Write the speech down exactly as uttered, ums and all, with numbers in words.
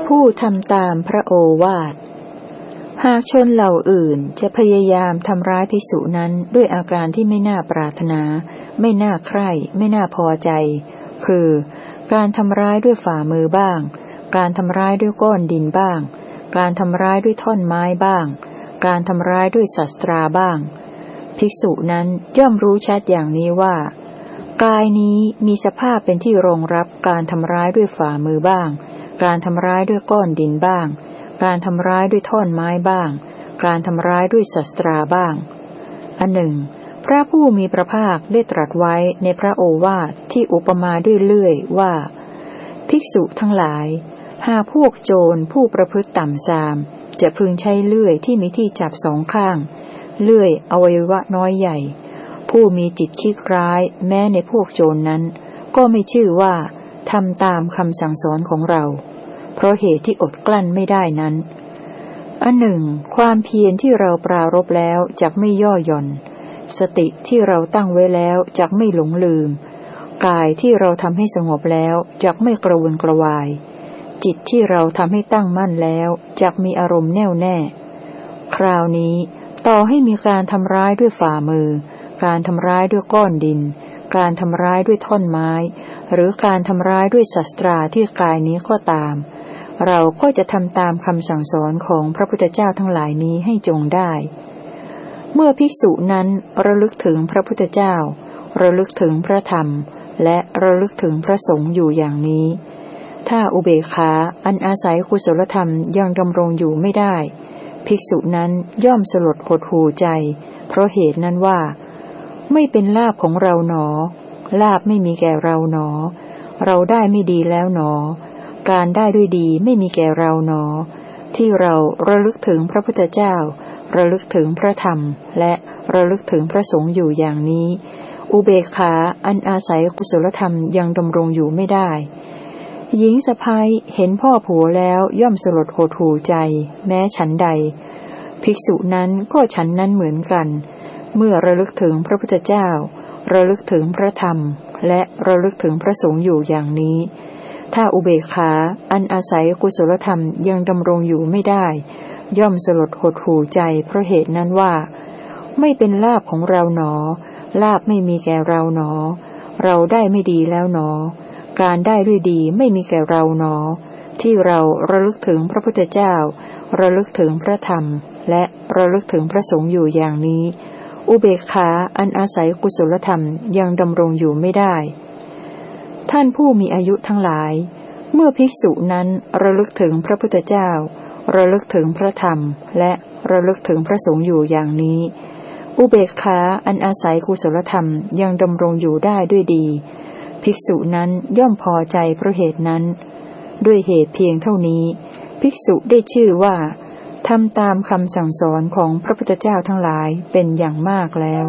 ผู้ทำตามพระโอวาทหากชนเหล่าอื่นจะพยายามทำร้ายภิกษุนั้นด้วยอาการที่ไม่น่าปรารถนาไม่น่าใคร่ไม่น่าพอใจคือการทำร้ายด้วยฝ่ามือบ้างการทำร้ายด้วยก้อนดินบ้างการทำร้ายด้วยท่อนไม้บ้างการทำร้ายด้วยศัสตราบ้างภิกษุนั้นย่อมรู้ชัดอย่างนี้ว่ากายนี้มีสภาพเป็นที่รองรับการทำร้ายด้วยฝ่ามือบ้างการทำร้ายด้วยก้อนดินบ้างการทำร้ายด้วยท่อนไม้บ้างการทำร้ายด้วยศัสตราบ้างอันหนึ่งพระผู้มีพระภาคได้ตรัสไว้ในพระโอวาทที่อุปมาด้วยเลื่อยว่าภิกษุทั้งหลายหากพวกโจรผู้ประพฤติต่ำทรามจะพึงใช้เลื่อยที่มีที่จับสองข้างเลื่อยอวัยวะน้อยใหญ่ผู้มีจิตคิดร้ายแม้ในพวกโจรนั้นก็ไม่ชื่อว่าทำตามคำสั่งสอนของเราเพราะเหตุที่อดกลั้นไม่ได้นั้นอันหนึ่งความเพียรที่เราปรารภแล้วจักไม่ย่อหย่อนสติที่เราตั้งไว้แล้วจักไม่หลงลืมกายที่เราทำให้สงบแล้วจักไม่กระวนกระวายจิตที่เราทำให้ตั้งมั่นแล้วจักมีอารมณ์แน่วแน่คราวนี้ต่อให้มีการทำร้ายด้วยฝ่ามือการทำร้ายด้วยก้อนดินการทำร้ายด้วยท่อนไม้หรือการทำร้ายด้วยศัสตราที่กายนี้ก็ตามเราก็จะทำตามคำสั่งสอนของพระพุทธเจ้าทั้งหลายนี้ให้จงได้เมื่อภิกษุนั้นระลึกถึงพระพุทธเจ้าระลึกถึงพระธรรมและระลึกถึงพระสงฆ์อยู่อย่างนี้ถ้าอุเบกขาอันอาศัยกุศลธรรมยังดำรงอยู่ไม่ได้ภิกษุนั้นย่อมสลดหดหู่ใจเพราะเหตุนั้นว่าไม่เป็นลาภของเราหนอลาภไม่มีแก่เราหนอเราได้ไม่ดีแล้วหนอการได้ด้วยดีไม่มีแก่เราหนอที่เราระลึกถึงพระพุทธเจ้าระลึกถึงพระธรรมและระลึกถึงพระสงฆ์อยู่อย่างนี้อุเบกขาอันอาศัยกุศลธรรมยังดำรงอยู่ไม่ได้หญิงสะใภ้เห็นพ่อผัวแล้วย่อมสลดหดหู่ใจแม้ฉันใดภิกษุนั้นก็ฉันนั้นเหมือนกันเมื่อระลึกถึงพระพุทธเจ้าระลึกถึงพระธรรมและระลึกถึงพระสงฆ์อยู่อย่างนี้ถ้าอุเบกขาอันอาศัยกุศลธรรมยังดำรงอยู่ไม่ได้ย่อมสลดหดหู่ใจเพราะเหตุนั้นว่าไม่เป็นลาภของเราหนอลาภไม่มีแก่เราหนอเราได้ไม่ดีแล้วหนอการได้ด้วยดีไม่มีแก่เราหนอที่เราระลึกถึงพระพุทธเจ้าระลึกถึงพระธรรมและระลึกถึงพระสงฆ์อยู่อย่างนี้อุเบกขาอันอาศัยกุศลธรรมยังดำรงอยู่ไม่ได้ท่านผู้มีอายุทั้งหลายเมื่อภิกษุนั้นระลึกถึงพระพุทธเจ้าระลึกถึงพระธรรมและระลึกถึงพระสงฆ์อยู่อย่างนี้อุเบกขาอันอาศัยกุศลธรรมยังดำรงอยู่ได้ด้วยดีภิกษุนั้นย่อมพอใจเพราะเหตุนั้นด้วยเหตุเพียงเท่านี้ภิกษุได้ชื่อว่าทำตามคำสั่งสอนของพระพุทธเจ้าทั้งหลายเป็นอย่างมากแล้ว